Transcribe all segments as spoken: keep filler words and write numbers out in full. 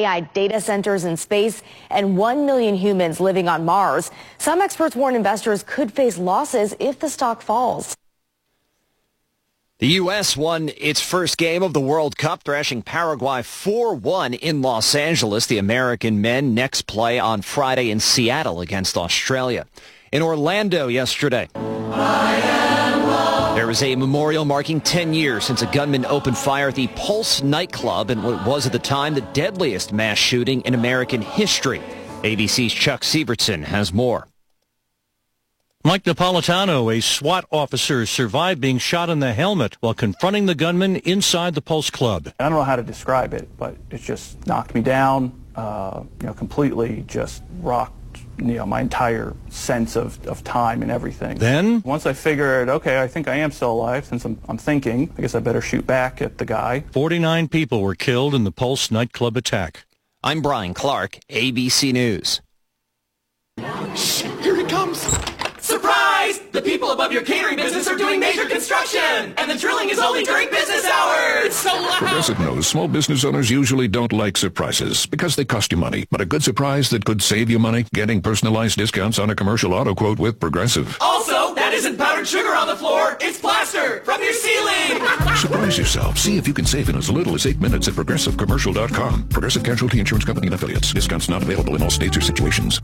A I data centers in space and one million humans living on Mars. Some experts warn investors could face losses if the stock falls. The U S won its first game of the World Cup, thrashing Paraguay four one in Los Angeles. The American men next play on Friday in Seattle against Australia. In Orlando yesterday, there was a memorial marking ten years since a gunman opened fire at the Pulse nightclub in what was at the time the deadliest mass shooting in American history. A B C's Chuck Sievertson has more. Mike Napolitano, a SWAT officer, survived being shot in the helmet while confronting the gunman inside the Pulse Club. I don't know how to describe it, but it just knocked me down, uh, you know, completely just rocked, you know, my entire sense of, of time and everything. Then? Once I figured, okay, I think I am still alive, since I'm, I'm thinking, I guess I better shoot back at the guy. forty-nine people were killed in the Pulse nightclub attack. I'm Brian Clark, A B C News. Shh, here he comes. Surprise! The people above your catering business are doing major construction, and the drilling is only during business hours. It's so loud. Progressive knows small business owners usually don't like surprises because they cost you money. But a good surprise that could save you money, getting personalized discounts on a commercial auto quote with Progressive. Also, that isn't powdered sugar on the floor. It's plaster from your ceiling. Surprise yourself. See if you can save in as little as eight minutes at progressive commercial dot com. Progressive Casualty Insurance Company and affiliates. Discounts not available in all states or situations.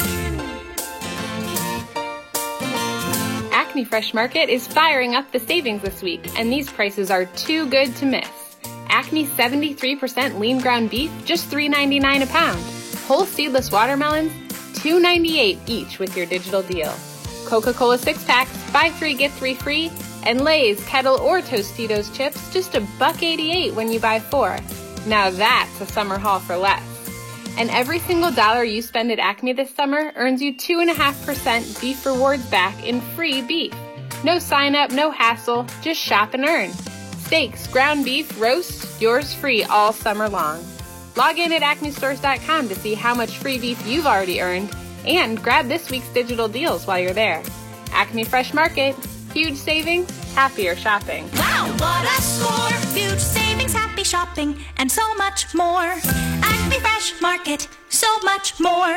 Acme Fresh Market is firing up the savings this week, and these prices are too good to miss. Acme seventy-three percent lean ground beef, just three ninety-nine a pound. Whole seedless watermelons, two ninety-eight each with your digital deal. Coca-Cola six packs, buy three, get three free. And Lay's, Kettle, or Tostitos chips, just a buck eighty-eight when you buy four. Now that's a summer haul for less. And every single dollar you spend at Acme this summer earns you two point five percent beef rewards back in free beef. No sign up, no hassle, just shop and earn. Steaks, ground beef, roasts, yours free all summer long. Log in at acme stores dot com to see how much free beef you've already earned and grab this week's digital deals while you're there. Acme Fresh Market, huge savings, happier shopping. Wow, what a score! Huge savings, happy shopping, and so much more. Acme Fresh Market, so much more.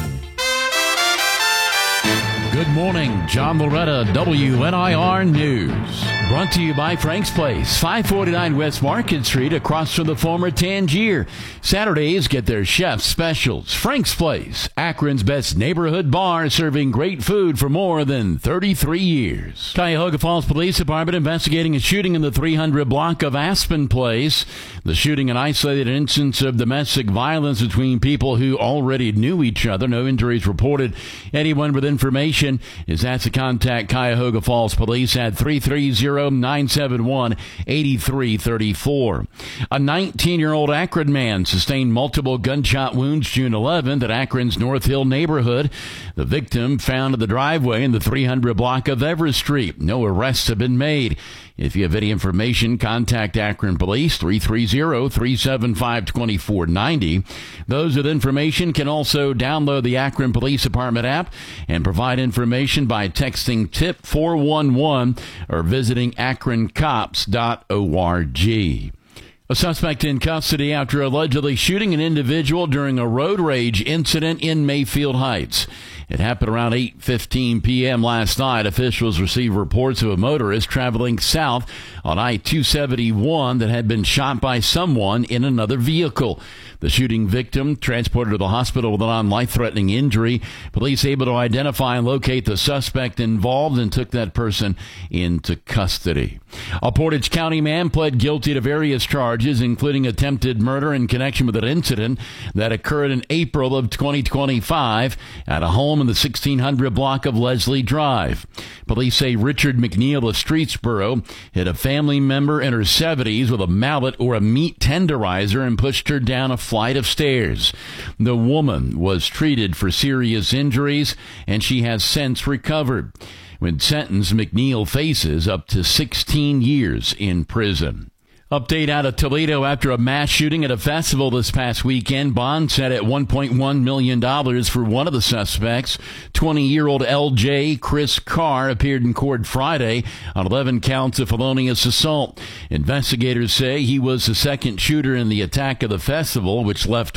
Good morning, John Loretta, W N I R News. Brought to you by Frank's Place, five forty-nine West Market Street, across from the former Tangier. Saturdays get their chef specials. Frank's Place, Akron's best neighborhood bar, serving great food for more than thirty-three years. Cuyahoga Falls Police Department investigating a shooting in the three hundred block of Aspen Place. The shooting, an isolated instance of domestic violence between people who already knew each other. No injuries reported. Anyone with information is asked to contact Cuyahoga Falls Police at three three zero, nine seven one, eight three three four. A nineteen-year-old Akron man sustained multiple gunshot wounds June eleventh at Akron's North Hill neighborhood. The victim found in the driveway in the three hundred block of Everest Street. No arrests have been made. If you have any information, contact Akron Police, three three zero, three seven five, two four nine zero. Those with information can also download the Akron Police Department app and provide information by texting tip four one one or visiting akron cops dot org. A suspect in custody after allegedly shooting an individual during a road rage incident in Mayfield Heights. It happened around eight fifteen p.m. last night. Officials received reports of a motorist traveling south on I two seventy-one that had been shot by someone in another vehicle. The shooting victim transported to the hospital with a non-life-threatening injury. Police able to identify and locate the suspect involved and took that person into custody. A Portage County man pled guilty to various charges, including attempted murder in connection with an incident that occurred in April of twenty twenty-five at a home in the sixteen hundred block of Leslie Drive. Police say Richard McNeil of Streetsboro hit a family member in her seventies with a mallet or a meat tenderizer and pushed her down a flight of stairs. The woman was treated for serious injuries, and she has since recovered. When sentenced, McNeil faces up to sixteen years in prison. Update out of Toledo after a mass shooting at a festival this past weekend. Bond set at one point one million dollars for one of the suspects. twenty-year-old L J Chris Carr appeared in court Friday on eleven counts of felonious assault. Investigators say he was the second shooter in the attack of the festival, which left